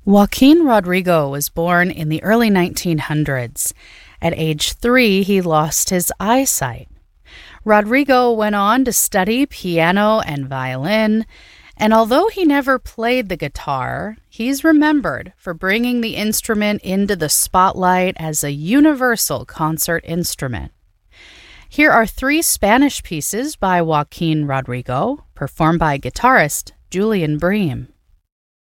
Joaquin Rodrigo was born in the early 1900s. At age 3, he lost his eyesight. Rodrigo went on to study piano and violin, and although he never played the guitar, he's remembered for bringing the instrument into the spotlight as a universal concert instrument. Here are 3 Spanish pieces by Joaquin Rodrigo, performed by guitarist Julian Bream.